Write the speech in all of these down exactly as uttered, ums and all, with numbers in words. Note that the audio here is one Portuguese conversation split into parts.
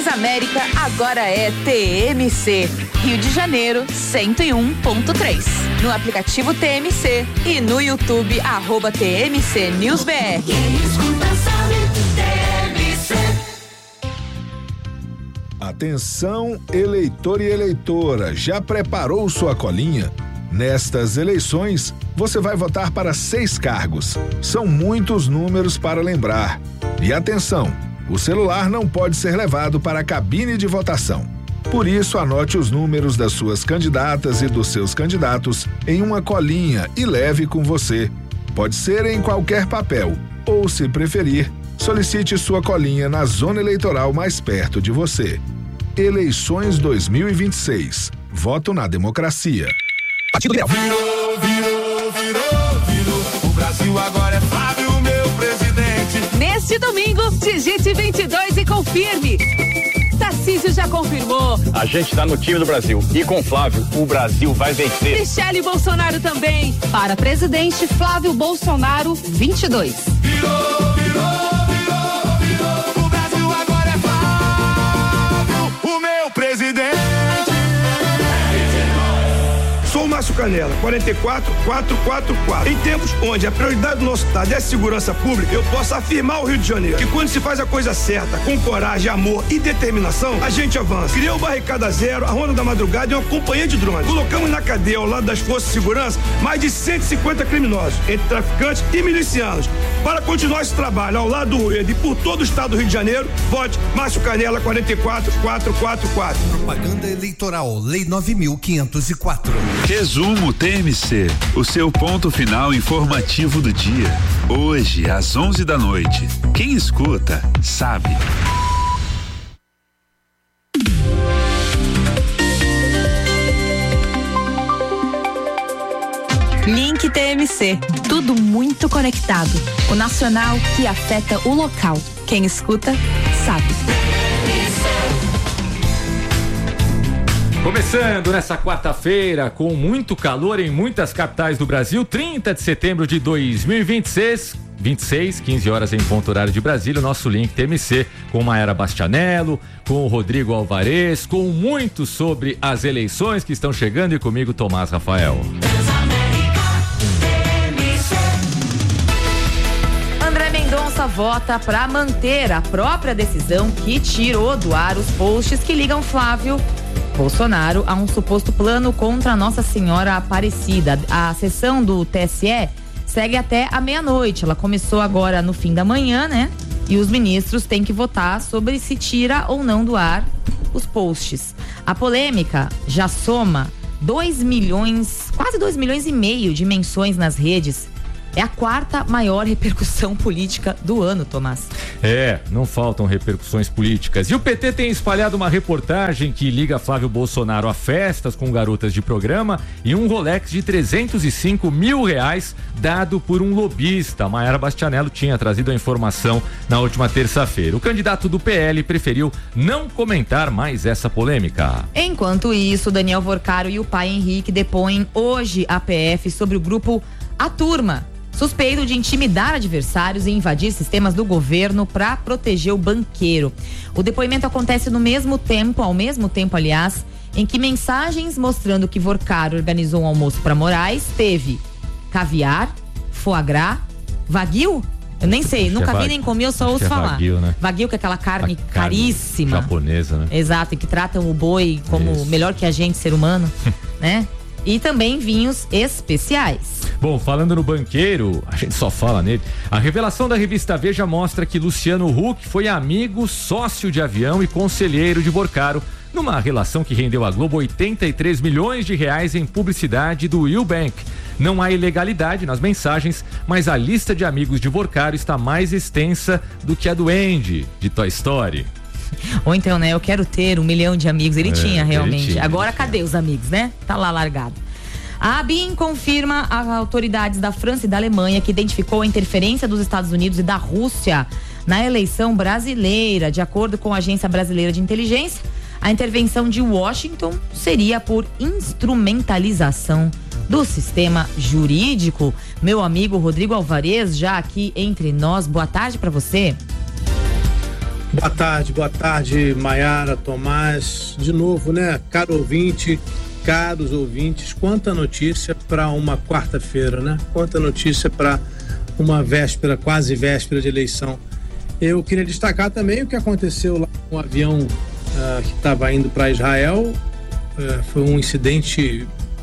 Transamérica agora é T M C. Rio de Janeiro, cento e um ponto três. No aplicativo T M C e no YouTube, arroba T M C News B R. Atenção, eleitor e eleitora, já preparou sua colinha? Nestas eleições, você vai votar para seis cargos. São muitos números para lembrar. E atenção, o celular não pode ser levado para a cabine de votação. Por isso, anote os números das suas candidatas e dos seus candidatos em uma colinha e leve com você. Pode ser em qualquer papel, ou, se preferir, solicite sua colinha na zona eleitoral mais perto de você. Eleições dois mil e vinte e seis. Voto na democracia. Partido Liberal. Virou, virou, virou, virou. O Brasil agora é Flávio, meu presidente. Neste domingo, digite vinte e dois e confirme. Tarcísio já confirmou. A gente tá no time do Brasil. E com Flávio, o Brasil vai vencer. Michele Bolsonaro também. Para presidente, Flávio Bolsonaro, vinte e dois. Virou, virou, virou, virou. O Brasil agora é Flávio, o meu presidente. Sou o Márcio Canela, quarenta e quatro, quatrocentos e quarenta e quatro. Em tempos onde a prioridade do nosso estado é a segurança pública, eu posso afirmar ao Rio de Janeiro que quando se faz a coisa certa, com coragem, amor e determinação, a gente avança. Criou o Barricada Zero, a Ronda da Madrugada e uma companhia de drones. Colocamos na cadeia, ao lado das forças de segurança, mais de cento e cinquenta criminosos, entre traficantes e milicianos. Para continuar esse trabalho ao lado do Rueda e por todo o estado do Rio de Janeiro, vote Márcio Canela, quarenta e quatro, quatrocentos e quarenta e quatro. Propaganda eleitoral, Lei nove mil quinhentos e quatro. Resumo T M C, o seu ponto final informativo do dia. Hoje, às onze da noite. Quem escuta, sabe. Link T M C, tudo muito conectado. O nacional que afeta o local. Quem escuta, sabe. Começando nessa quarta-feira com muito calor em muitas capitais do Brasil, trinta de setembro de dois mil e vinte e seis, vinte e seis, quinze horas em ponto horário de Brasília, o nosso Link T M C com Maera Bastianello, com o Rodrigo Alvarez, com muito sobre as eleições que estão chegando e comigo Tomás Rafael. André Mendonça vota para manter a própria decisão que tirou do ar os posts que ligam Flávio Bolsonaro a um suposto plano contra Nossa Senhora Aparecida. A sessão do T S E segue até a meia-noite. Ela começou agora no fim da manhã, né? E os ministros têm que votar sobre se tira ou não do ar os posts. A polêmica já soma dois milhões, quase dois milhões e meio de menções nas redes. É a quarta maior repercussão política do ano, Tomás. É, não faltam repercussões políticas. E o P T tem espalhado uma reportagem que liga Flávio Bolsonaro a festas com garotas de programa e um Rolex de trezentos e cinco mil reais dado por um lobista. A Maera Bastianello tinha trazido a informação na última terça-feira. O candidato do P L preferiu não comentar mais essa polêmica. Enquanto isso, Daniel Vorcaro e o pai Henrique depõem hoje à P F sobre o grupo A Turma, suspeito de intimidar adversários e invadir sistemas do governo para proteger o banqueiro. O depoimento acontece no mesmo tempo, ao mesmo tempo, aliás, em que mensagens mostrando que Vorcaro organizou um almoço para Moraes teve caviar, foie gras, wagyu? Eu nem sei, Acho nunca vi nem comi, eu só ouço falar. É wagyu, né? Wagyu, que é aquela carne, carne caríssima. Japonesa, né? Exato, e que tratam o boi como Isso. melhor que a gente, ser humano, né? E também vinhos especiais. Bom, falando no banqueiro, a gente só fala nele. A revelação da revista Veja mostra que Luciano Huck foi amigo, sócio de avião e conselheiro de Vorcaro, numa relação que rendeu à Globo oitenta e três milhões de reais em publicidade do Eubank. Não há ilegalidade nas mensagens, mas a lista de amigos de Vorcaro está mais extensa do que a do Andy, de Toy Story. Ou então, né, eu quero ter um milhão de amigos. Ele é, tinha realmente. Ele tinha, Agora, ele cadê tinha. os amigos, né? Tá lá largado. A ABIN confirma às autoridades da França e da Alemanha que identificou a interferência dos Estados Unidos e da Rússia na eleição brasileira. De acordo com a Agência Brasileira de Inteligência, a intervenção de Washington seria por instrumentalização do sistema jurídico. Meu amigo Rodrigo Alvarez, já aqui entre nós, boa tarde para você. Boa tarde, boa tarde, Maiara, Tomás. De novo, né? Caro ouvinte, caros ouvintes, quanta notícia para uma quarta-feira, né? Quanta notícia para uma véspera, quase véspera de eleição. Eu queria destacar também o que aconteceu lá com o avião uh, que estava indo para Israel. Uh, foi um incidente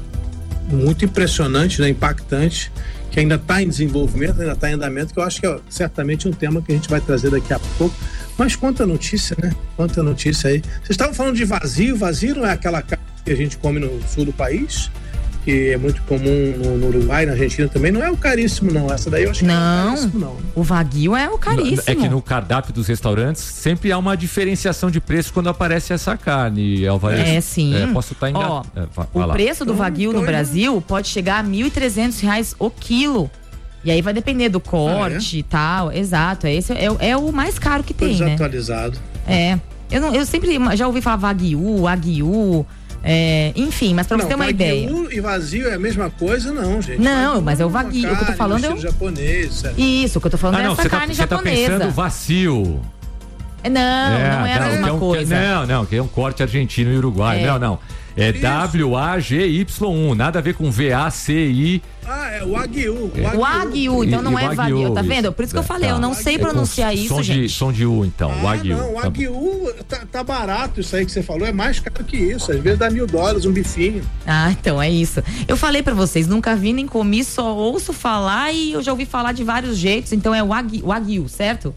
muito impressionante, né? Impactante, que ainda está em desenvolvimento, ainda está em andamento, que eu acho que é certamente um tema que a gente vai trazer daqui a pouco. Mas quanta notícia, né? Quanta notícia aí. Vocês estavam falando de vazio. Vazio não é aquela carne que a gente come no sul do país, que é muito comum no, no Uruguai, na Argentina também. Não é o caríssimo, não. Essa daí eu acho que não, não é o caríssimo, não. O Wagyu é o caríssimo. É que no cardápio dos restaurantes sempre há uma diferenciação de preço quando aparece essa carne, Alvarez. É, sim. É, posso estar enganado. É, o lá. preço do Wagyu no Brasil pode chegar a mil e trezentos reais o quilo. E aí vai depender do corte e ah, é? tal. Exato. Esse é, é o mais caro que tem, né? Desatualizado. É. Eu, não, eu sempre já ouvi falar Wagyu, Wagyu, é, enfim, mas pra você não, ter uma ideia. Wagyu e vazio é a mesma coisa, não, gente. Não, Wagyu mas é o Wagyu. Carne, o que eu tô falando é o japonês. É. Isso, o que eu tô falando ah, é não, essa carne tá, japonesa. Você tá pensando vazio. Não, é, não é a mesma um, coisa. Não, não, que é um corte argentino e uruguaio. É. Não, não. É W A G Y um, nada a ver com V A C I. Ah, é o Wagyu. O Wagyu, então não é Wagyu, tá vendo? Por isso que eu falei, eu não sei pronunciar isso, som gente. De, som de U, então, ah, Wagyu. Não, Wagyu tá, tá barato isso aí que você falou, é mais caro que isso, às vezes dá mil dólares um bifinho. Ah, então é isso. Eu falei pra vocês, nunca vi nem comi, só ouço falar e eu já ouvi falar de vários jeitos, então é Wagyu, Wagyu, certo?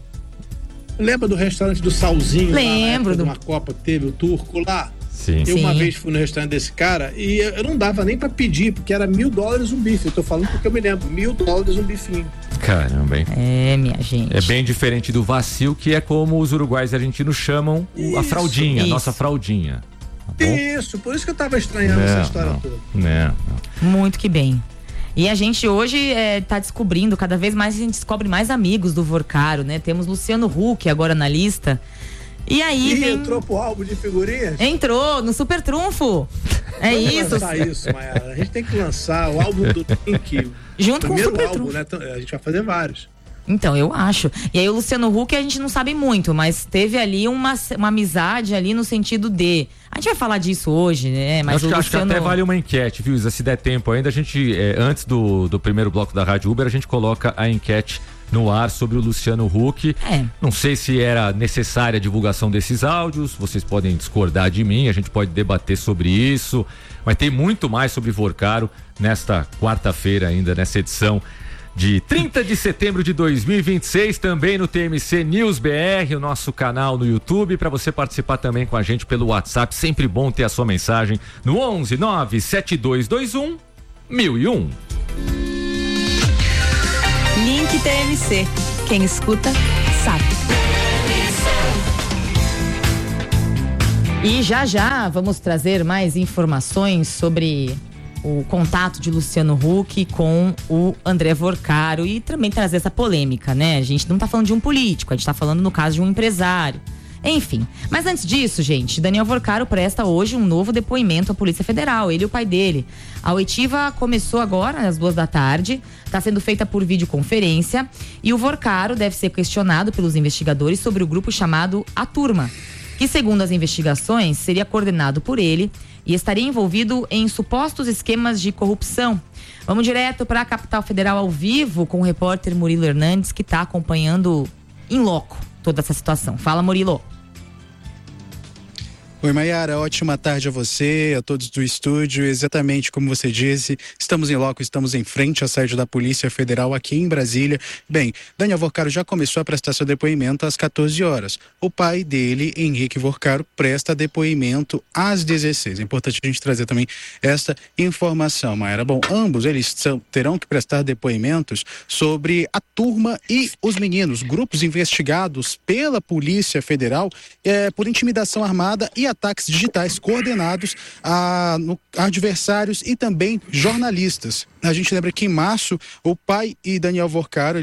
Lembra do restaurante do Salzinho? Lembro. Lá, do... uma Copa que teve, o turco lá? Sim. Eu Sim. uma vez fui no restaurante desse cara e eu não dava nem pra pedir, porque era mil dólares um bife. Eu tô falando porque eu me lembro, mil dólares um bifinho. Caramba, hein? É, minha gente. É bem diferente do vacil, que é como os uruguaios e argentinos chamam isso, a fraldinha, a nossa fraldinha. Tá isso, por isso que eu tava estranhando não, essa história não, toda. Não, não. Muito que bem. E a gente hoje é, tá descobrindo, cada vez mais a gente descobre mais amigos do Vorcaro, né? Temos Luciano Huck agora na lista. E aí e vem... entrou pro álbum de figurinhas? Entrou, no Super Trunfo. É Vamos isso. lançar isso, Maiara. A gente tem que lançar o álbum do Link. Junto com o Super álbum, Trunfo. Né? A gente vai fazer vários. Então, eu acho. E aí o Luciano Huck a gente não sabe muito, mas teve ali uma, uma amizade ali no sentido de... A gente vai falar disso hoje, né? Mas acho, o que, Luciano... acho que até vale uma enquete, viu, Isa? Se der tempo ainda, a gente, é, antes do, do primeiro bloco da Rádio Uber, a gente coloca a enquete no ar sobre o Luciano Huck. É. Não sei se era necessária a divulgação desses áudios, vocês podem discordar de mim, a gente pode debater sobre isso, mas tem muito mais sobre Vorcaro nesta quarta-feira ainda, nessa edição de trinta de setembro de dois mil e vinte e seis, também no T M C News B R, o nosso canal no YouTube, para você participar também com a gente pelo WhatsApp, sempre bom ter a sua mensagem no onze nove sete dois dois um mil e um. Link T M C, quem escuta sabe. E já já vamos trazer mais informações sobre o contato de Luciano Huck com o André Vorcaro e também trazer essa polêmica, né? A gente não tá falando de um político, a gente tá falando no caso de um empresário. Enfim, mas antes disso, gente, Daniel Vorcaro presta hoje um novo depoimento à Polícia Federal, ele e o pai dele. A oitiva começou agora, às duas da tarde, está sendo feita por videoconferência e o Vorcaro deve ser questionado pelos investigadores sobre o grupo chamado A Turma, que segundo as investigações seria coordenado por ele e estaria envolvido em supostos esquemas de corrupção. Vamos direto para a capital federal ao vivo com o repórter Murilo Hernandes, que está acompanhando em loco toda essa situação. Fala, Murilo. Oi, Maiara, ótima tarde a você, a todos do estúdio. Exatamente como você disse, estamos em loco, estamos em frente à sede da Polícia Federal aqui em Brasília. Bem, Daniel Vorcaro já começou a prestar seu depoimento às quatorze horas. O pai dele, Henrique Vorcaro, presta depoimento às dezesseis. É importante a gente trazer também esta informação, Maiara. Bom, ambos eles são, terão que prestar depoimentos sobre a turma e os meninos, grupos investigados pela Polícia Federal é, por intimidação armada e ataques digitais coordenados a, no, a adversários e também jornalistas. A gente lembra que em março o pai e Daniel Vorcaro, eles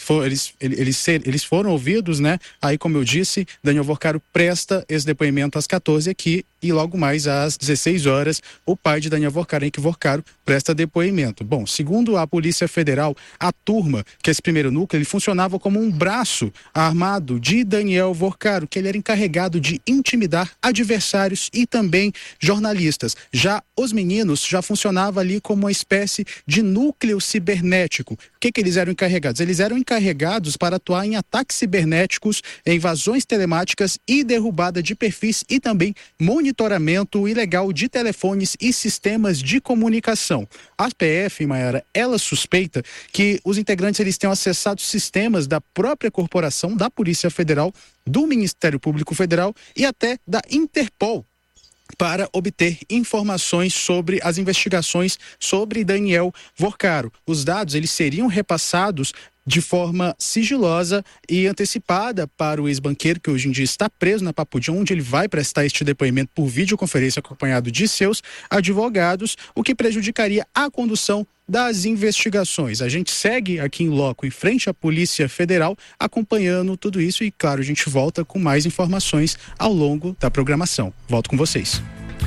for, eles, eles, eles foram ouvidos, né? Aí, como eu disse, Daniel Vorcaro presta esse depoimento às quatorze aqui e logo mais às dezesseis horas o pai de Daniel Vorcaro, Henrique Vorcaro, presta depoimento. Bom, segundo a Polícia Federal, a turma, que é esse primeiro núcleo, ele funcionava como um braço armado de Daniel Vorcaro, que ele era encarregado de intimidar adversários e também jornalistas. Já os meninos já funcionavam ali como uma espécie de núcleo cibernético. O que que eles eram encarregados? Eles eram encarregados para atuar em ataques cibernéticos, invasões telemáticas e derrubada de perfis e também monitoramento ilegal de telefones e sistemas de comunicação. A P F, Maiara, ela suspeita que os integrantes eles tenham acessado sistemas da própria corporação, da Polícia Federal, do Ministério Público Federal e até da Interpol, para obter informações sobre as investigações sobre Daniel Vorcaro. Os dados eles seriam repassados de forma sigilosa e antecipada para o ex-banqueiro, que hoje em dia está preso na Papudim, onde ele vai prestar este depoimento por videoconferência acompanhado de seus advogados, o que prejudicaria a condução das investigações. A gente segue aqui em loco, em frente à Polícia Federal, acompanhando tudo isso e, claro, a gente volta com mais informações ao longo da programação. Volto com vocês.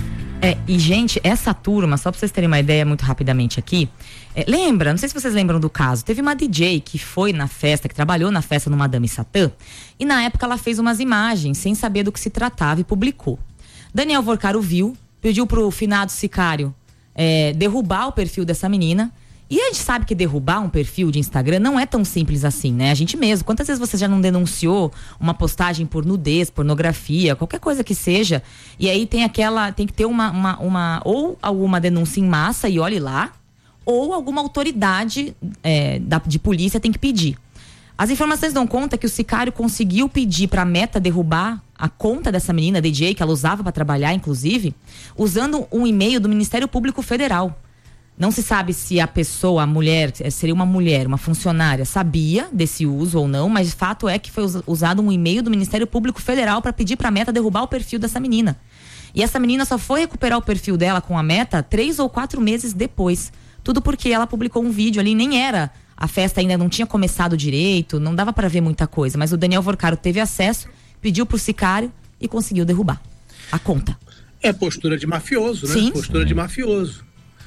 É, e gente, essa turma, só pra vocês terem uma ideia muito rapidamente aqui, é, lembra, não sei se vocês lembram do caso, teve uma D J que foi na festa, que trabalhou na festa no Madame Satã, e na época ela fez umas imagens sem saber do que se tratava e publicou. Daniel Vorcaro viu, pediu pro finado sicário é, derrubar o perfil dessa menina. E a gente sabe que derrubar um perfil de Instagram não é tão simples assim, né? A gente mesmo, quantas vezes você já não denunciou uma postagem por nudez, pornografia, qualquer coisa que seja, e aí tem aquela, tem que ter uma, uma, uma ou alguma denúncia em massa e olhe lá, ou alguma autoridade é, da, de polícia tem que pedir. As informações dão conta que o sicário conseguiu pedir pra Meta derrubar a conta dessa menina, D J, que ela usava para trabalhar, inclusive, usando um e-mail do Ministério Público Federal. Não se sabe se a pessoa, a mulher, seria uma mulher, uma funcionária, sabia desse uso ou não, mas o fato é que foi usado um e-mail do Ministério Público Federal para pedir para a Meta derrubar o perfil dessa menina. E essa menina só foi recuperar o perfil dela com a Meta três ou quatro meses depois. Tudo porque ela publicou um vídeo ali, nem era, a festa ainda não tinha começado direito, não dava para ver muita coisa, mas o Daniel Vorcaro teve acesso, pediu pro sicário e conseguiu derrubar a conta. É postura de mafioso, né? Sim. Postura de mafioso.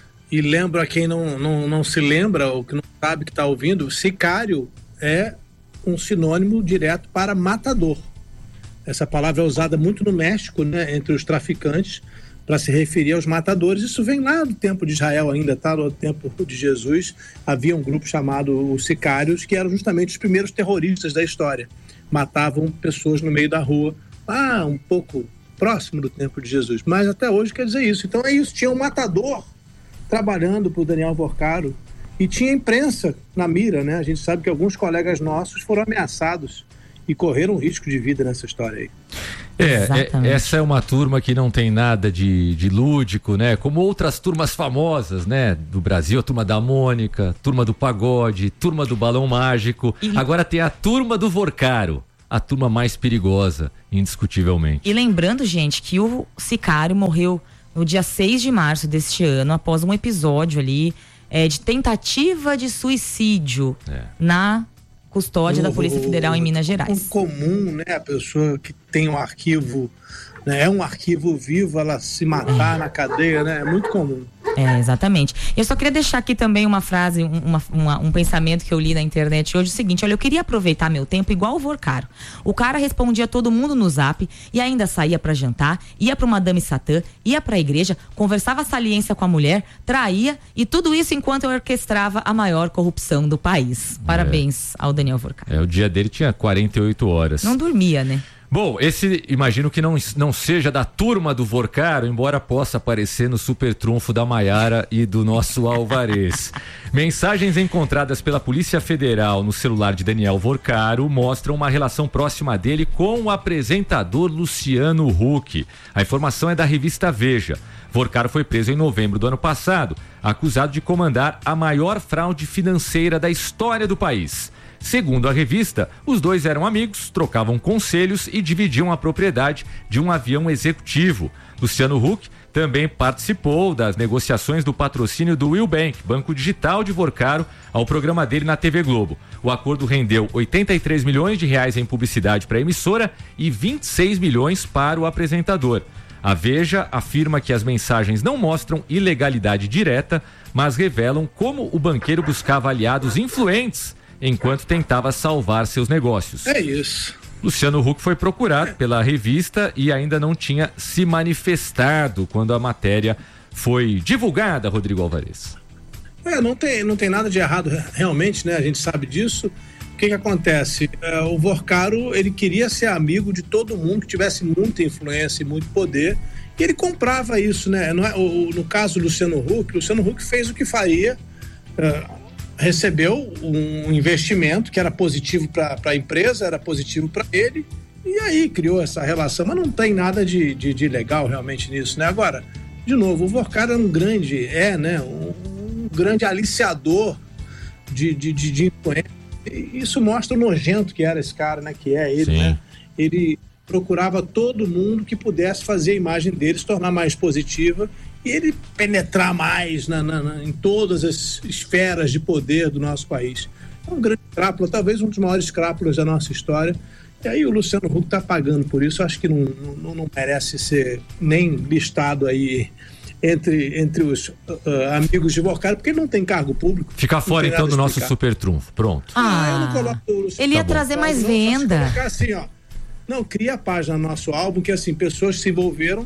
E lembra quem não, não, não se lembra ou que não sabe que está ouvindo, sicário é um sinônimo direto para matador. Essa palavra é usada muito no México, né, entre os traficantes, para se referir aos matadores. Isso vem lá do tempo de Israel ainda, tá? No tempo de Jesus havia um grupo chamado os sicários, que eram justamente os primeiros terroristas da história. Matavam pessoas no meio da rua, lá um pouco próximo do tempo de Jesus. Mas até hoje quer dizer isso. Então é isso, tinha um matador trabalhando para o Daniel Vorcaro e tinha imprensa na mira, né? A gente sabe que alguns colegas nossos foram ameaçados e correram risco de vida nessa história aí. É, é, essa é uma turma que não tem nada de, de lúdico, né? Como outras turmas famosas, né? Do Brasil, a turma da Mônica, turma do Pagode, turma do Balão Mágico. E... agora tem a turma do Vorcaro, a turma mais perigosa, indiscutivelmente. E lembrando, gente, que o sicário morreu no dia seis de março deste ano, após um episódio ali é, de tentativa de suicídio é. na custódia o, da Polícia Federal o, em Minas Gerais. O comum, né? A pessoa que tem um arquivo, né, é um arquivo vivo, ela se matar é. na cadeia, né? É muito comum. É, exatamente. Eu só queria deixar aqui também uma frase, uma, uma, um pensamento que eu li na internet hoje, o seguinte: olha, eu queria aproveitar meu tempo igual o Vorcaro. O cara respondia todo mundo no zap e ainda saía pra jantar, ia pro Madame Satã, ia pra igreja, conversava saliência com a mulher, traía, e tudo isso enquanto eu orquestrava a maior corrupção do país. Parabéns é. ao Daniel Vorcaro. É, o dia dele tinha quarenta e oito horas. Não dormia, né? Bom, esse imagino que não, não seja da turma do Vorcaro, embora possa aparecer no super trunfo da Maiara e do nosso Alvarez. Mensagens encontradas pela Polícia Federal no celular de Daniel Vorcaro mostram uma relação próxima dele com o apresentador Luciano Huck. A informação é da revista Veja. Vorcaro foi preso em novembro do ano passado, acusado de comandar a maior fraude financeira da história do país. Segundo a revista, os dois eram amigos, trocavam conselhos e dividiam a propriedade de um avião executivo. Luciano Huck também participou das negociações do patrocínio do Will Bank, banco digital de Vorcaro, ao programa dele na T V Globo. O acordo rendeu oitenta e três milhões de reais em publicidade para a emissora e vinte e seis milhões para o apresentador. A Veja afirma que as mensagens não mostram ilegalidade direta, mas revelam como o banqueiro buscava aliados influentes enquanto tentava salvar seus negócios. É isso. Luciano Huck foi procurado pela revista e ainda não tinha se manifestado quando a matéria foi divulgada, Rodrigo Alvarez. É, não tem, não tem nada de errado realmente, né? A gente sabe disso. O que que acontece? É, o Vorcaro, ele queria ser amigo de todo mundo que tivesse muita influência e muito poder, e ele comprava isso, né? No, o, no caso do Luciano Huck, Luciano Huck fez o que faria, uh, recebeu um investimento que era positivo para a empresa, era positivo para ele, e aí criou essa relação, mas não tem nada de, de, de legal realmente nisso, né? Agora, de novo, o Vorcaro é um grande, é, né? Um, um grande aliciador de, de, de, de influência. Isso mostra o nojento que era esse cara, né? Que é ele, Sim. né? Ele procurava todo mundo que pudesse fazer a imagem dele se tornar mais positiva e ele penetrar mais na, na, na, em todas as esferas de poder do nosso país. É um grande crápula, talvez um dos maiores crápulas da nossa história. E aí o Luciano Huck está pagando por isso. Acho que não, não, não merece ser nem listado aí entre, entre os uh, amigos de Vorcaro, porque ele não tem cargo público. Fica fora então do nosso super trunfo, pronto. Ah, eu não coloco o Luciano ele ia tá trazer bom, mais não, venda. Colocar assim, ó, não, cria a página no nosso álbum que assim, pessoas que se envolveram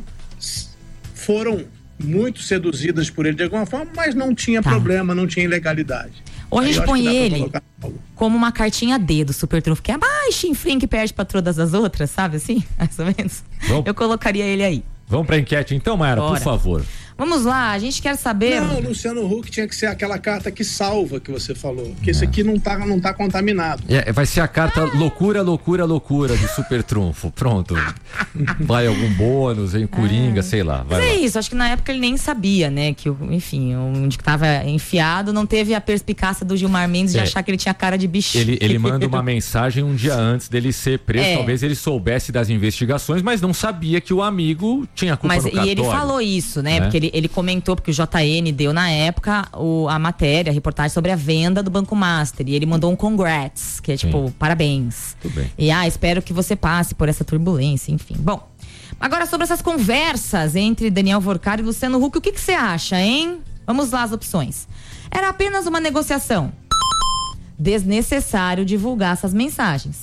foram muito seduzidas por ele de alguma forma, mas não tinha tá. problema, não tinha ilegalidade. Ou a gente põe ele como uma cartinha D do super trunfo, que é mais chinfrim que perde pra todas as outras, sabe assim? Mais ou menos. Vamos. Eu colocaria ele aí. Vamos pra enquete então, Mayara, por favor. Vamos lá, a gente quer saber... Não, o Luciano Huck tinha que ser aquela carta que salva, que você falou. Que é. esse aqui não tá, não tá contaminado. É, vai ser a carta ah. loucura, loucura, loucura do super trunfo. Pronto. Vai algum bônus, em Coringa, é. sei lá. Vai Mas é lá. isso, acho que na época ele nem sabia, né? Que, enfim, onde que tava enfiado, não teve a perspicácia do Gilmar Mendes de é. achar que ele tinha cara de bichinho. Ele, ele manda uma mensagem um dia antes dele ser preso. É. Talvez ele soubesse das investigações, mas não sabia que o amigo tinha culpa mas, no cartório. E ele falou isso, né? É. Porque ele, ele comentou, porque o J N deu na época o, a matéria, a reportagem sobre a venda do Banco Master, e ele mandou um congrats, que é tipo, Sim. parabéns. Tudo bem. E ah, espero que você passe por essa turbulência, enfim. Bom, agora sobre essas conversas entre Daniel Vorcaro e Luciano Huck, o que que você acha, hein? Vamos lá as opções. Era apenas uma negociação. Desnecessário divulgar essas mensagens.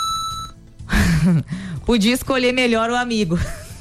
Podia escolher melhor o amigo.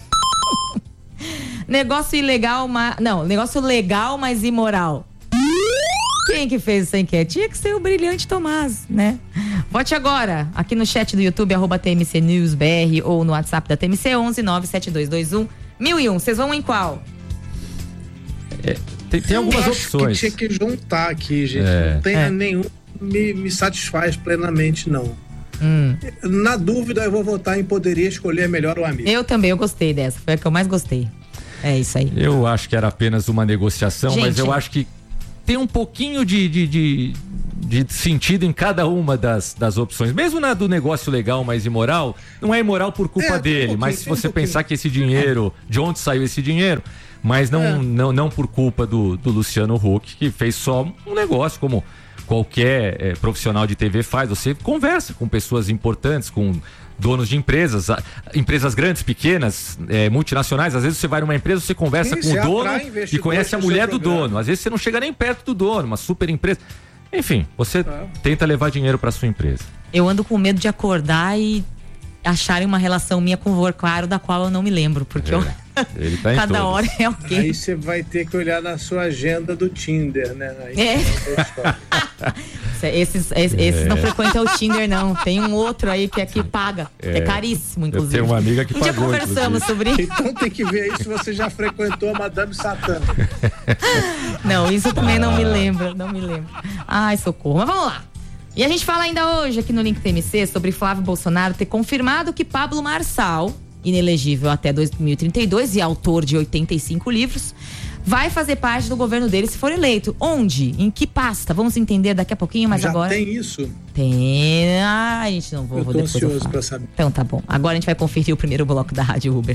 Negócio ilegal, mas... Não, negócio legal, mas imoral. Quem que fez essa enquete? Tinha que ser o brilhante Tomás, né? Vote agora, aqui no chat do YouTube, arroba T M C News B R, ou no WhatsApp da T M C, onze nove sete dois dois um mil e um. Vocês vão em qual? É, tem, tem algumas Eu opções. Acho que tinha que juntar aqui, gente. É. Não tem É. nenhum me, me satisfaz plenamente, não. Hum. Na dúvida, eu vou votar em poderia escolher melhor o amigo. Eu também, eu gostei dessa. Foi a que eu mais gostei. É isso aí. Eu acho que era apenas uma negociação, Gente, mas eu acho que tem um pouquinho de, de, de, de sentido em cada uma das, das opções. Mesmo na do negócio legal, mas imoral, não é imoral por culpa É, dele, um mas se pouquinho, você um pensar que esse dinheiro, de onde saiu esse dinheiro, mas não, É. não, não por culpa do, do Luciano Huck, que fez só um negócio, como qualquer é, profissional de T V faz. Você conversa com pessoas importantes, com donos de empresas, empresas grandes, pequenas, é, multinacionais. Às vezes você vai numa empresa, você conversa Sim, com você o dono atrai e investidores conhece a pro seu mulher do programa. dono. Às vezes você não chega nem perto do dono, uma super empresa. Enfim, você É. tenta levar dinheiro para sua empresa. Eu ando com medo de acordar e acharem uma relação minha com o Vorcaro da qual eu não me lembro, porque É. eu... Ele tá em cada todas. hora é alguém. Aí você vai ter que olhar na sua agenda do Tinder, né? Aí É. outra história. Esses, esses, esses É. não frequentam o Tinder, não. Tem um outro aí que é que paga. É, É. caríssimo, Eu inclusive. tenho uma amiga que Um dia pagou, conversamos sobre isso. Então tem que ver aí se você já frequentou a Madame Satã. Não, isso eu também não me lembro. Não me lembro. Ai, socorro. Mas vamos lá. E a gente fala ainda hoje aqui no Link T M C sobre Flávio Bolsonaro ter confirmado que Pablo Marçal, inelegível até dois mil e trinta e dois e autor de oitenta e cinco livros, vai fazer parte do governo dele se for eleito. Onde? Em que pasta? Vamos entender daqui a pouquinho, mas Já agora... tem isso? Tem... Ah, a gente não vou... Eu vou tô depois ansioso eu falo. pra saber. Então tá bom. Agora a gente vai conferir o primeiro bloco da Rádio Uber.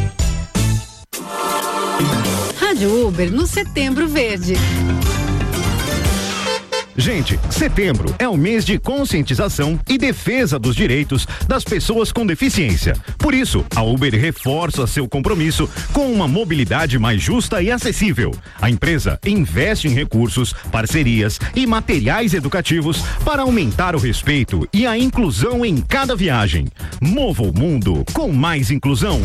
Rádio Uber no Setembro Verde. Gente, setembro é o mês de conscientização e defesa dos direitos das pessoas com deficiência. Por isso, a Uber reforça seu compromisso com uma mobilidade mais justa e acessível. A empresa investe em recursos, parcerias e materiais educativos para aumentar o respeito e a inclusão em cada viagem. Mova o mundo com mais inclusão.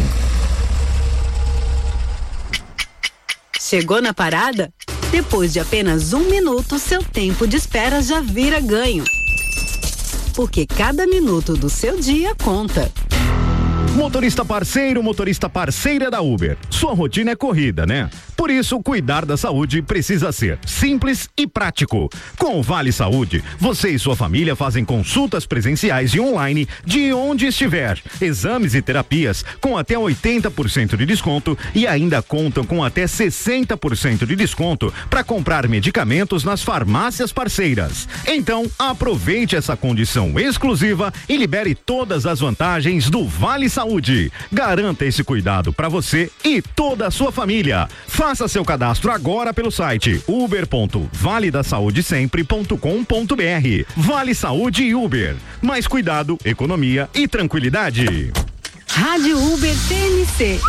Chegou na parada? Depois de apenas um minuto, seu tempo de espera já vira ganho. Porque cada minuto do seu dia conta. Motorista parceiro, motorista parceira da Uber. Sua rotina é corrida, né? Por isso, cuidar da saúde precisa ser simples e prático. Com o Vale Saúde, você e sua família fazem consultas presenciais e online de onde estiver. Exames e terapias com até oitenta por cento de desconto e ainda contam com até sessenta por cento de desconto para comprar medicamentos nas farmácias parceiras. Então, aproveite essa condição exclusiva e libere todas as vantagens do Vale Saúde. Garanta esse cuidado para você e toda a sua família. Faça seu cadastro agora pelo site uber ponto vale da saúde sempre ponto com ponto br. Vale Saúde e Uber. Mais cuidado, economia e tranquilidade. Rádio Uber T M C.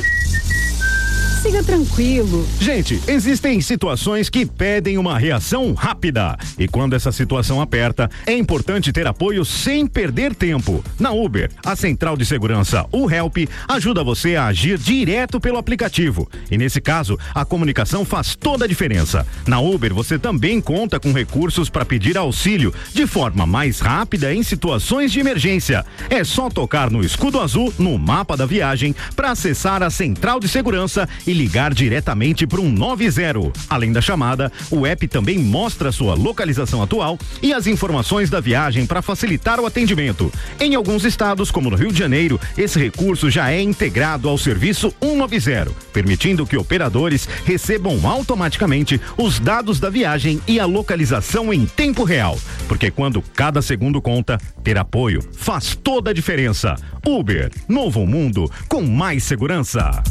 Siga tranquilo. Gente, existem situações que pedem uma reação rápida. E quando essa situação aperta, é importante ter apoio sem perder tempo. Na Uber, a central de segurança, o Help, ajuda você a agir direto pelo aplicativo. E nesse caso, a comunicação faz toda a diferença. Na Uber, você também conta com recursos para pedir auxílio de forma mais rápida em situações de emergência. É só tocar no escudo azul no mapa da viagem para acessar a central de segurança e ligar diretamente para um nove zero. Além da chamada, o app também mostra sua localização atual e as informações da viagem para facilitar o atendimento. Em alguns estados, como no Rio de Janeiro, esse recurso já é integrado ao serviço cento e noventa, permitindo que operadores recebam automaticamente os dados da viagem e a localização em tempo real. Porque quando cada segundo conta, ter apoio faz toda a diferença. Uber, novo mundo com mais segurança.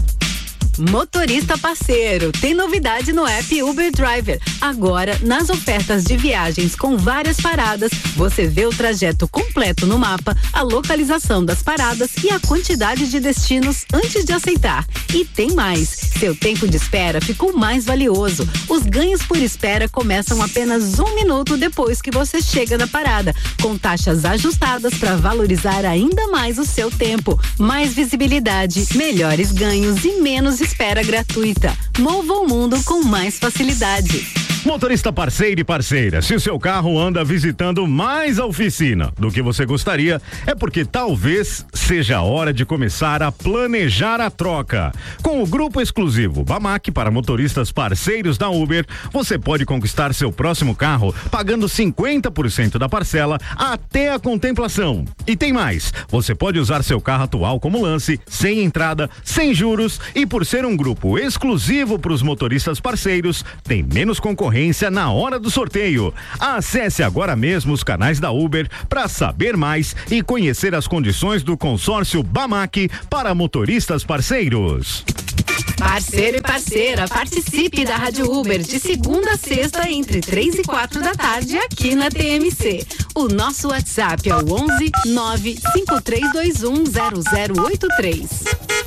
Motorista parceiro, tem novidade no app Uber Driver. Agora, nas ofertas de viagens com várias paradas, você vê o trajeto completo no mapa, a localização das paradas e a quantidade de destinos antes de aceitar. E tem mais, seu tempo de espera ficou mais valioso. Os ganhos por espera começam apenas um minuto depois que você chega na parada, com taxas ajustadas para valorizar ainda mais o seu tempo. Mais visibilidade, melhores ganhos e menos espera gratuita. Mova o mundo com mais facilidade. Motorista parceiro e parceira, se o seu carro anda visitando mais a oficina do que você gostaria, é porque talvez seja a hora de começar a planejar a troca. Com o grupo exclusivo Bamac para motoristas parceiros da Uber, você pode conquistar seu próximo carro pagando cinquenta por cento da parcela até a contemplação. E tem mais, você pode usar seu carro atual como lance, sem entrada, sem juros, e por ser um grupo exclusivo para os motoristas parceiros, tem menos concorrência na hora do sorteio. Acesse agora mesmo os canais da Uber para saber mais e conhecer as condições do consórcio Bamac para motoristas parceiros. Parceiro e parceira, participe da Rádio Uber de segunda a sexta entre três e quatro da tarde aqui na T M C. O nosso WhatsApp é o onze nove cinco três dois um zero zero oito três.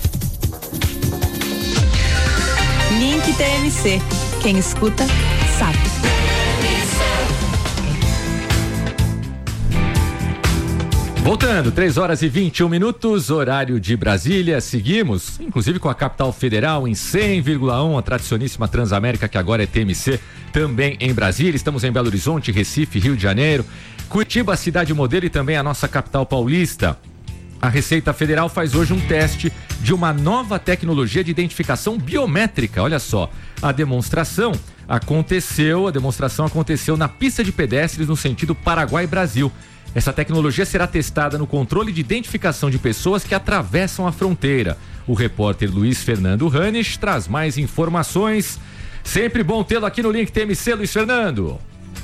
Link T M C. Quem escuta, sabe. Voltando, três horas e vinte e um minutos, horário de Brasília. Seguimos, inclusive com a Capital Federal em cem vírgula um, a tradicioníssima Transamérica, que agora é T M C, também em Brasília. Estamos em Belo Horizonte, Recife, Rio de Janeiro, Curitiba, cidade modelo, e também a nossa capital paulista. A Receita Federal faz hoje um teste de uma nova tecnologia de identificação biométrica. Olha só, a demonstração aconteceu, a demonstração aconteceu na pista de pedestres no sentido Paraguai-Brasil. Essa tecnologia será testada no controle de identificação de pessoas que atravessam a fronteira. O repórter Luiz Fernando Ranich traz mais informações. Sempre bom tê-lo aqui no Link T M C, Luiz Fernando.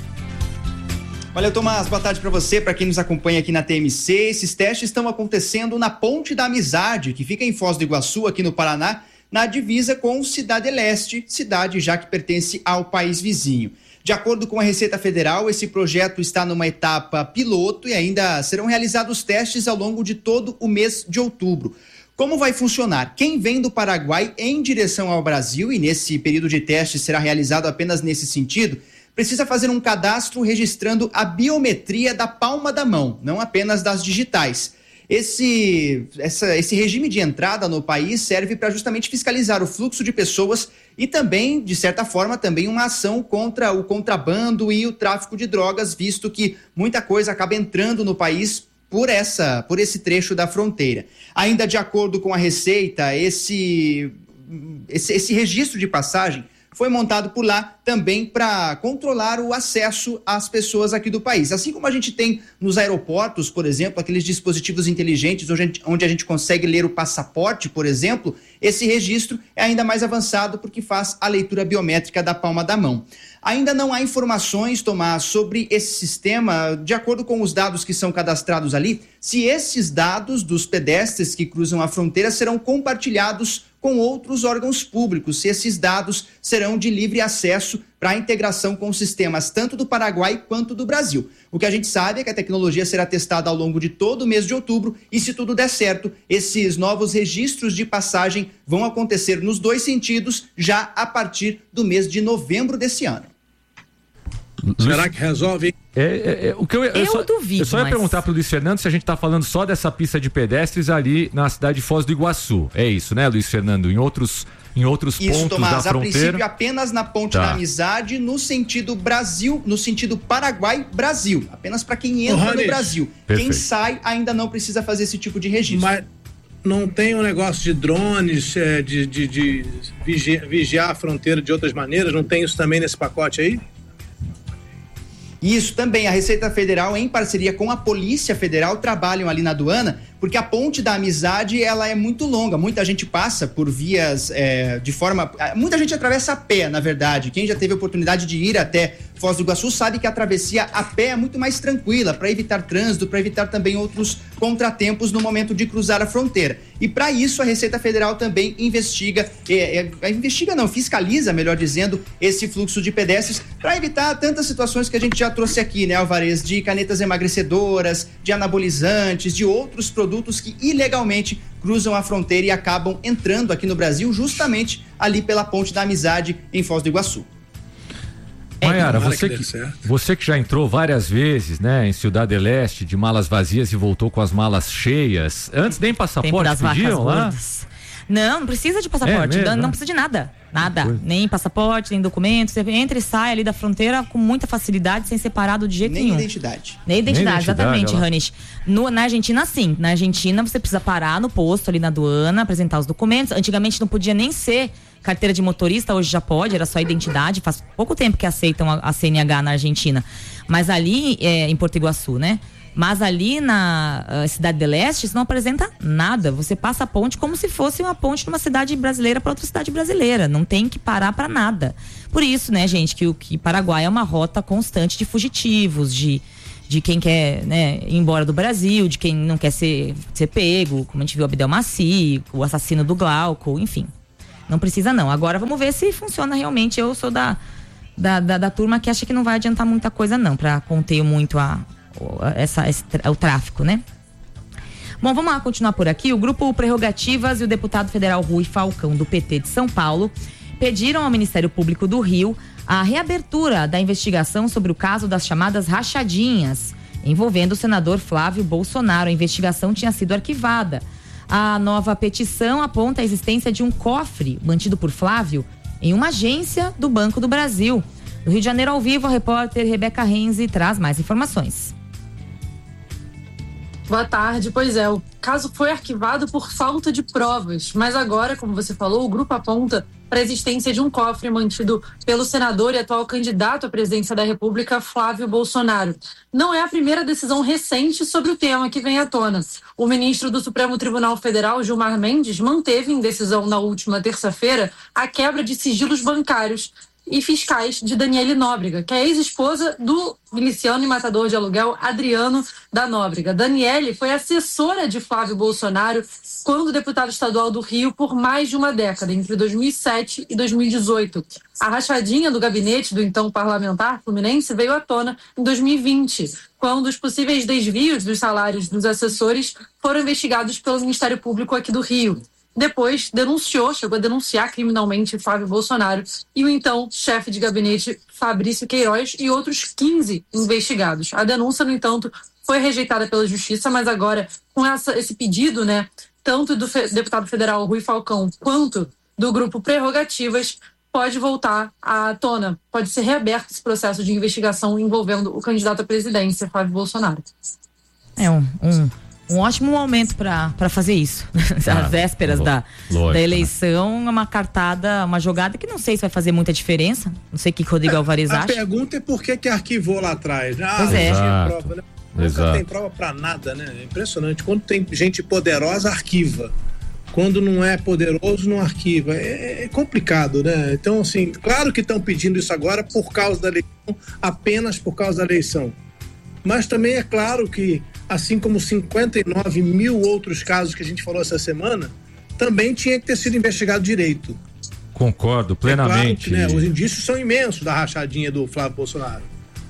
Valeu, Tomás. Boa tarde para você, para quem nos acompanha aqui na T M C. Esses testes estão acontecendo na Ponte da Amizade, que fica em Foz do Iguaçu, aqui no Paraná, na divisa com Cidade Leste, cidade já que pertence ao país vizinho. De acordo com a Receita Federal, esse projeto está numa etapa piloto e ainda serão realizados testes ao longo de todo o mês de outubro. Como vai funcionar? Quem vem do Paraguai em direção ao Brasil, e nesse período de teste será realizado apenas nesse sentido, precisa fazer um cadastro registrando a biometria da palma da mão, não apenas das digitais. Esse, essa, esse regime de entrada no país serve para justamente fiscalizar o fluxo de pessoas e também, de certa forma, também uma ação contra o contrabando e o tráfico de drogas, visto que muita coisa acaba entrando no país por, essa, por esse trecho da fronteira. Ainda de acordo com a Receita, esse, esse, esse registro de passagem foi montado por lá também para controlar o acesso às pessoas aqui do país. Assim como a gente tem nos aeroportos, por exemplo, aqueles dispositivos inteligentes onde a gente, onde a gente consegue ler o passaporte, por exemplo, esse registro é ainda mais avançado porque faz a leitura biométrica da palma da mão. Ainda não há informações, Tomás, sobre esse sistema, de acordo com os dados que são cadastrados ali, se esses dados dos pedestres que cruzam a fronteira serão compartilhados com outros órgãos públicos, se esses dados serão de livre acesso para a integração com sistemas tanto do Paraguai quanto do Brasil. O que a gente sabe é que a tecnologia será testada ao longo de todo o mês de outubro e, se tudo der certo, esses novos registros de passagem vão acontecer nos dois sentidos já a partir do mês de novembro desse ano. Será que resolve? É, é, é, o que eu, eu, eu só, duvido. Eu só ia mas... perguntar pro Luiz Fernando se a gente tá falando só dessa pista de pedestres ali na cidade de Foz do Iguaçu. É isso, né, Luiz Fernando? Em outros, em outros isso, pontos Tomás, da fronteira. A princípio apenas na Ponte tá. da Amizade, no sentido Brasil, no sentido Paraguai-Brasil. Apenas para quem entra oh, no Brasil. Perfeito. Quem sai ainda não precisa fazer esse tipo de registro. Mas não tem um negócio de drones, é, de, de, de vigiar, vigiar a fronteira de outras maneiras? Não tem isso também nesse pacote aí? Isso também, a Receita Federal, em parceria com a Polícia Federal, trabalham ali na aduana, porque a Ponte da Amizade, ela é muito longa, muita gente passa por vias é, de forma... Muita gente atravessa a pé, na verdade. Quem já teve a oportunidade de ir até Foz do Iguaçu sabe que a travessia a pé é muito mais tranquila, para evitar trânsito, para evitar também outros contratempos no momento de cruzar a fronteira. E para isso a Receita Federal também investiga, é, é, investiga não, fiscaliza, melhor dizendo, esse fluxo de pedestres, para evitar tantas situações que a gente já trouxe aqui, né, Alvarez, de canetas emagrecedoras, de anabolizantes, de outros produtos que ilegalmente cruzam a fronteira e acabam entrando aqui no Brasil, justamente ali pela Ponte da Amizade em Foz do Iguaçu. Maiara, você que, você que já entrou várias vezes, né, em Cidade Leste, de malas vazias e voltou com as malas cheias, antes nem passaporte pediam lá? Não, não precisa de passaporte, é não, não precisa de nada, nada, Foi. nem passaporte, nem documento, você entra e sai ali da fronteira com muita facilidade, sem ser parado de jeito nem nenhum. Identidade. Nem identidade. Nem identidade, exatamente, Ranich. No, na Argentina, sim, na Argentina você precisa parar no posto ali na aduana, apresentar os documentos, antigamente não podia nem ser carteira de motorista, hoje já pode, era só identidade, faz pouco tempo que aceitam a, a C N H na Argentina, mas ali, é, em Porto Iguaçu, né? Mas ali na uh, Cidade de Leste, isso não apresenta nada. Você passa a ponte como se fosse uma ponte de uma cidade brasileira para outra cidade brasileira. Não tem que parar para nada. Por isso, né, gente, que o que Paraguai é uma rota constante de fugitivos, de, de quem quer, né, ir embora do Brasil, de quem não quer ser, ser pego, como a gente viu o Abdel Maci, o assassino do Glauco, enfim. Não precisa não. Agora vamos ver se funciona realmente. Eu sou da, da, da, da turma que acha que não vai adiantar muita coisa não, para conter muito a... Essa, esse, o tráfico, né? Bom, vamos lá continuar por aqui. O grupo Prerrogativas e o deputado federal Rui Falcão, do P T de São Paulo, pediram ao Ministério Público do Rio a reabertura da investigação sobre o caso das chamadas rachadinhas, envolvendo o senador Flávio Bolsonaro. A investigação tinha sido arquivada. A nova petição aponta a existência de um cofre mantido por Flávio em uma agência do Banco do Brasil. Do Rio de Janeiro, ao vivo, a repórter Rebeca Renzi traz mais informações. Boa tarde. Pois é, o caso foi arquivado por falta de provas, mas agora, como você falou, o grupo aponta para a existência de um cofre mantido pelo senador e atual candidato à presidência da República, Flávio Bolsonaro. Não é a primeira decisão recente sobre o tema que vem à tona. O ministro do Supremo Tribunal Federal, Gilmar Mendes, manteve em decisão na última terça-feira a quebra de sigilos bancários e fiscais de Daniele Nóbrega, que é ex-esposa do miliciano e matador de aluguel Adriano da Nóbrega. Daniele foi assessora de Flávio Bolsonaro quando deputado estadual do Rio por mais de uma década, entre dois mil e sete e dois mil e dezoito. A rachadinha do gabinete do então parlamentar fluminense veio à tona em dois mil e vinte, quando os possíveis desvios dos salários dos assessores foram investigados pelo Ministério Público aqui do Rio. Depois denunciou, chegou a denunciar criminalmente Flávio Bolsonaro e o então chefe de gabinete Fabrício Queiroz e outros quinze investigados. A denúncia, no entanto, foi rejeitada pela Justiça, mas agora, com essa, esse pedido, né, tanto do fe- deputado federal Rui Falcão quanto do grupo Prerrogativas, pode voltar à tona, pode ser reaberto esse processo de investigação envolvendo o candidato à presidência, Flávio Bolsonaro. É um... um... Um ótimo momento para fazer isso. Às ah, vésperas da, lógico, da eleição, né? Uma cartada, uma jogada que não sei se vai fazer muita diferença. Não sei o que o Rodrigo é, Alvarez a acha. A pergunta é por que que arquivou lá atrás. Ah, pois é. Exato. Prova, né? Nunca tem prova para nada, né? É impressionante. Quando tem gente poderosa, arquiva. Quando não é poderoso, não arquiva. É, é complicado, né? Então, assim, claro que estão pedindo isso agora por causa da eleição, apenas por causa da eleição. Mas também é claro que, assim como cinquenta e nove mil outros casos que a gente falou essa semana, também tinha que ter sido investigado direito. Concordo plenamente. É claro que, né, os indícios são imensos da rachadinha do Flávio Bolsonaro.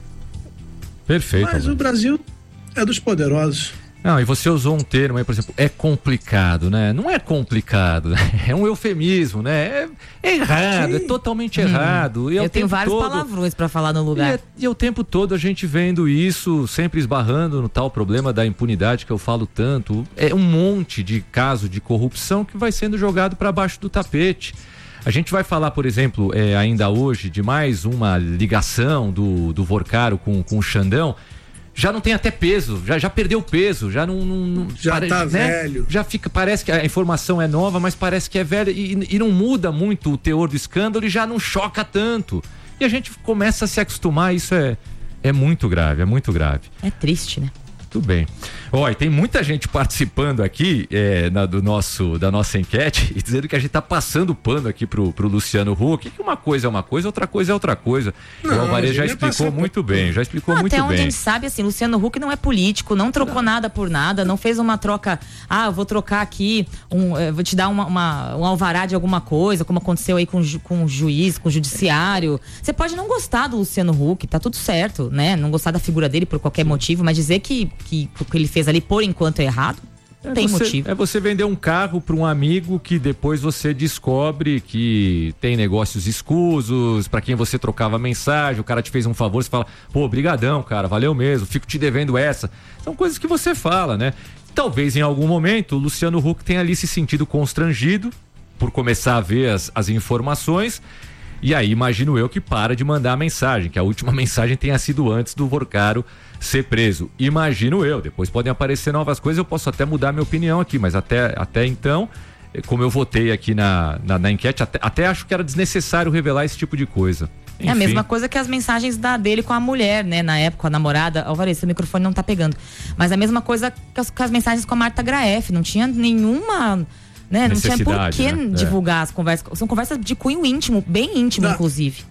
Perfeito. Mas o Brasil é dos poderosos. Não, e você usou um termo aí, por exemplo, é complicado, né? Não é complicado, né? É um eufemismo, né? É, é errado, Sim. é totalmente hum. errado. E Eu tenho vários todo... palavrões para falar no lugar. E, é, e é o tempo todo a gente vendo isso, sempre esbarrando no tal problema da impunidade que eu falo tanto. É um monte de caso de corrupção que vai sendo jogado para baixo do tapete. A gente vai falar, por exemplo, é, ainda hoje, de mais uma ligação do, do Vorcaro com, com o Xandão. Já não tem até peso, já, já perdeu peso, já não... não, não já pare, tá né? velho. Já fica, parece que a informação é nova, mas parece que é velha e, e não muda muito o teor do escândalo e já não choca tanto. E a gente começa a se acostumar, isso é, é muito grave, é muito grave. É triste, né? Tudo bem. Olha, tem muita gente participando aqui é, na, do nosso, da nossa enquete e dizendo que a gente tá passando pano aqui pro, pro Luciano Huck, que uma coisa é uma coisa, outra coisa é outra coisa. Não, o Alvarez já explicou muito bem, já explicou não, muito até bem. Até onde a gente sabe, assim, Luciano Huck não é político, não trocou não. nada por nada, não fez uma troca, ah, eu vou trocar aqui, um, eu vou te dar uma, uma, um alvará de alguma coisa, como aconteceu aí com, com o juiz, com o judiciário. Você pode não gostar do Luciano Huck, tá tudo certo, né? Não gostar da figura dele por qualquer motivo, mas dizer que, que o que ele fez ali por enquanto é errado, não é tem você, motivo. É você vender um carro para um amigo que depois você descobre que tem negócios escusos, para quem você trocava mensagem, o cara te fez um favor, você fala, pô, brigadão, cara, valeu mesmo, fico te devendo essa. São coisas que você fala, né? Talvez em algum momento o Luciano Huck tenha ali se sentido constrangido por começar a ver as, as informações. E aí imagino eu que para de mandar a mensagem, que a última mensagem tenha sido antes do Vorcaro ser preso. Imagino eu, depois podem aparecer novas coisas, eu posso até mudar minha opinião aqui, mas até, até então, como eu votei aqui na, na, na enquete, até, até acho que era desnecessário revelar esse tipo de coisa. Enfim. É a mesma coisa que as mensagens da, dele com a mulher, né? Na época, a namorada. Alvarez, seu microfone não tá pegando. Mas a mesma coisa que as, com as mensagens com a Marta Graef. Não tinha nenhuma... Né? Não tinha por que né? divulgar é. as conversas. São conversas de cunho íntimo, bem íntimo, não. inclusive.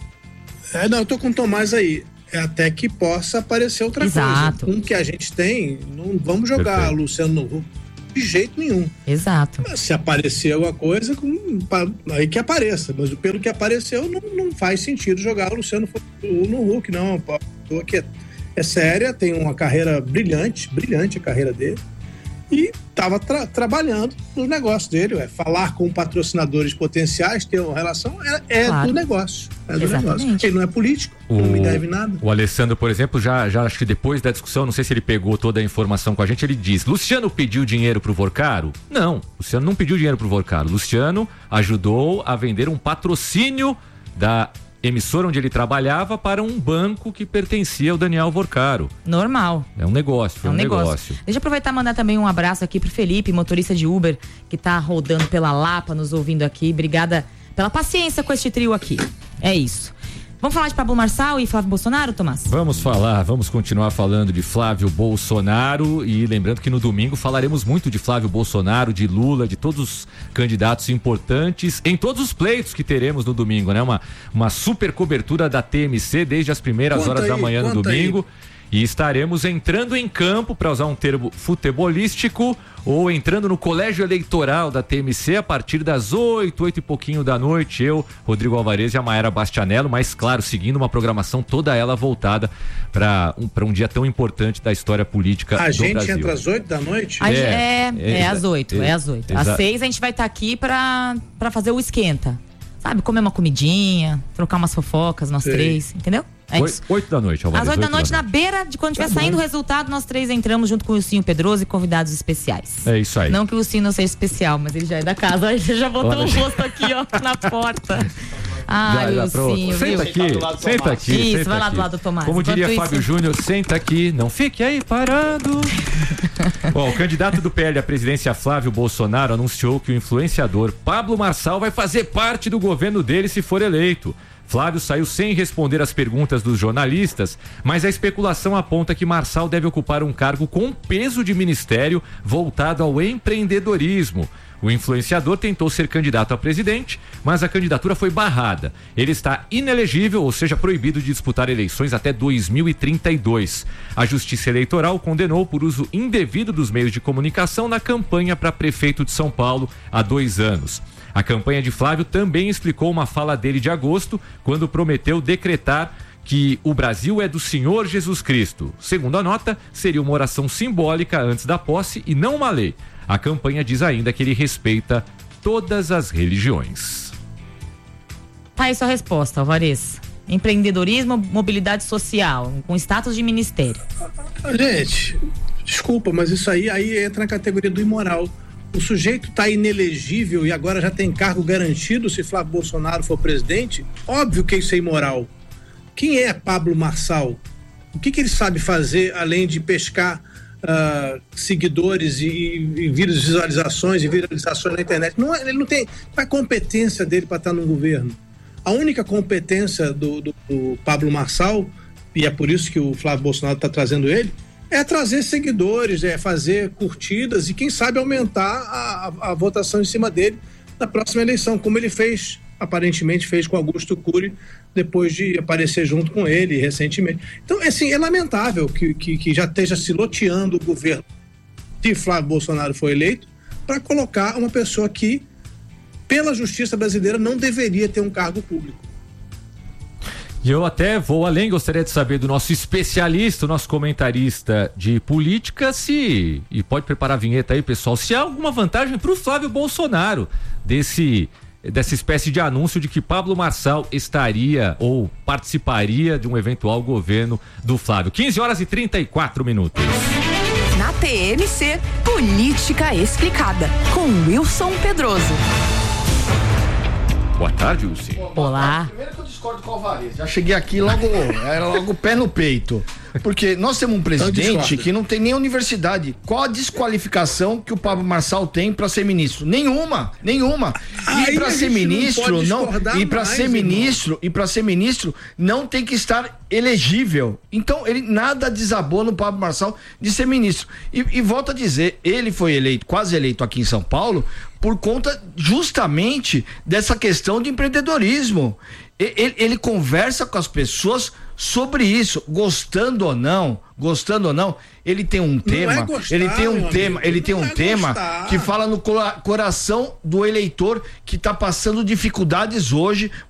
É, não, eu tô com o Tomás aí. É até que possa aparecer outra Exato. coisa. Um que a gente tem, não vamos jogar Perfeito. Luciano no Huck de jeito nenhum. Exato. Mas se aparecer alguma coisa, aí que apareça. Mas pelo que apareceu, não, não faz sentido jogar o Luciano no Huck, não. A pessoa que é, é séria, tem uma carreira brilhante, brilhante a carreira dele. E estava tra- trabalhando no negócio dele, é falar com patrocinadores potenciais, ter uma relação, é, é claro. do negócio. É do Exatamente. negócio. Ele não é político, o, não me deve nada. O Alessandro, por exemplo, já, já acho que depois da discussão, não sei se ele pegou toda a informação com a gente, ele diz: Luciano pediu dinheiro pro Vorcaro? Não, Luciano não pediu dinheiro pro Vorcaro. Luciano ajudou a vender um patrocínio da emissora onde ele trabalhava para um banco que pertencia ao Daniel Vorcaro. Normal. É um negócio, é um, um negócio. negócio. Deixa eu aproveitar e mandar também um abraço aqui pro Felipe, motorista de Uber, que tá rodando pela Lapa, nos ouvindo aqui. Obrigada pela paciência com este trio aqui. É isso. Vamos falar de Pablo Marçal e Flávio Bolsonaro, Tomás? Vamos falar, vamos continuar falando de Flávio Bolsonaro e lembrando que no domingo falaremos muito de Flávio Bolsonaro, de Lula, de todos os candidatos importantes em todos os pleitos que teremos no domingo, né? Uma, uma super cobertura da T M C desde as primeiras Conta horas aí, da manhã no domingo. Aí. E estaremos entrando em campo, para usar um termo futebolístico, ou entrando no colégio eleitoral da T M C a partir das oito, oito e pouquinho da noite. Eu, Rodrigo Alvarez e a Maera Bastianello, mas claro, seguindo uma programação toda ela voltada para um, para um dia tão importante da história política a do gente Brasil. Entra às oito da noite? É, é, é, é às oito, é, é às oito. Às seis a gente vai estar tá aqui para para fazer o esquenta. Sabe, comer uma comidinha, trocar umas fofocas, nós Sei. três, entendeu? É Oito, isso. oito da noite, Alvarez. Às oito da noite, da na beira de quando estiver tá saindo o resultado, nós três entramos junto com o Lucinho Pedroso e convidados especiais. É isso aí. Não que o Lucinho não seja especial, mas ele já é da casa. Aí você já botou o um rosto aqui, ó, na porta. Ai, Lucinho, Senta aqui, senta aqui. Isso, senta vai lá aqui. do lado do Tomás. Como Enquanto diria isso... Fábio Júnior, senta aqui, não fique aí parado. Bom, o candidato do P L à presidência, Flávio Bolsonaro, anunciou que o influenciador Pablo Marçal vai fazer parte do governo dele se for eleito. Flávio saiu sem responder às perguntas dos jornalistas, mas a especulação aponta que Marçal deve ocupar um cargo com peso de ministério voltado ao empreendedorismo. O influenciador tentou ser candidato a presidente, mas a candidatura foi barrada. Ele está inelegível, ou seja, proibido de disputar eleições até dois mil e trinta e dois. A Justiça Eleitoral condenou por uso indevido dos meios de comunicação na campanha para prefeito de São Paulo há dois anos. A campanha de Flávio também explicou uma fala dele de agosto, quando prometeu decretar que o Brasil é do Senhor Jesus Cristo. Segundo a nota, seria uma oração simbólica antes da posse e não uma lei. A campanha diz ainda que ele respeita todas as religiões. Tá aí sua resposta, Alvarez. Empreendedorismo, mobilidade social, com status de ministério. Gente, desculpa, mas isso aí, aí entra na categoria do imoral. O sujeito está inelegível e agora já tem cargo garantido se Flávio Bolsonaro for presidente? Óbvio que isso é imoral. Quem é Pablo Marçal? O que, que ele sabe fazer além de pescar uh, seguidores e, e, e visualizações e viralizações na internet? Não, ele não tem a competência dele para estar no governo. A única competência do, do, do Pablo Marçal, e é por isso que o Flávio Bolsonaro está trazendo ele, é trazer seguidores, é fazer curtidas e quem sabe aumentar a, a, a votação em cima dele na próxima eleição, como ele fez, aparentemente fez com Augusto Cury, depois de aparecer junto com ele recentemente. Então, assim, é lamentável que, que, que já esteja se loteando o governo se Flávio Bolsonaro for eleito para colocar uma pessoa que, pela justiça brasileira, não deveria ter um cargo público. E eu até vou além, gostaria de saber do nosso especialista, o nosso comentarista de política, se, e pode preparar a vinheta aí, pessoal, se há alguma vantagem para o Flávio Bolsonaro desse, dessa espécie de anúncio de que Pablo Marçal estaria ou participaria de um eventual governo do Flávio. quinze horas e trinta e quatro minutos. Na T M C, Política Explicada, com Wilson Pedroso. Boa tarde, Wilson. Olá. Primeiro que eu discordo com o Alvarez. Já cheguei aqui logo, era logo pé no peito. Porque nós temos um presidente que não tem nem universidade. Qual a desqualificação que o Pablo Marçal tem para ser ministro? Nenhuma, nenhuma. E para ser ministro, não, e para ser ministro, e para ser ministro não tem que estar elegível. Então, ele nada desabou no Pablo Marçal de ser ministro. E, e volto a dizer, ele foi eleito, quase eleito aqui em São Paulo, por conta justamente dessa questão de empreendedorismo. Ele, ele conversa com as pessoas sobre isso, gostando ou não, gostando ou não, ele tem um tema, é gostar, ele tem um tema, amigo, ele tem um é tema gostar. Que fala no coração do eleitor que está passando dificuldades hoje